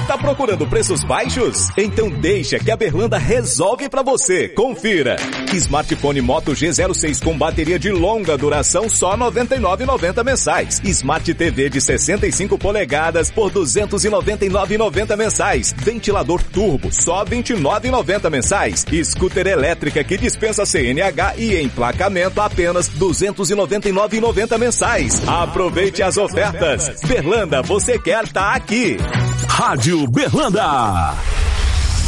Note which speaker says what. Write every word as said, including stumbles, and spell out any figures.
Speaker 1: Tá procurando preços baixos? Então deixa que a Berlanda resolve pra você. Confira. Smartphone Moto G zero seis com bateria de longa duração só noventa e nove reais e noventa centavos mensais. Smart T V de sessenta e cinco polegadas por duzentos e noventa e nove reais e noventa centavos mensais. Ventilador turbo só vinte e nove reais e noventa centavos mensais. Scooter elétrica que dispensa C N H e emplacamento apenas duzentos e noventa e nove reais e noventa centavos mensais. Aproveite as ofertas. Berlanda, você quer tá aqui.
Speaker 2: Rádio Berlanda.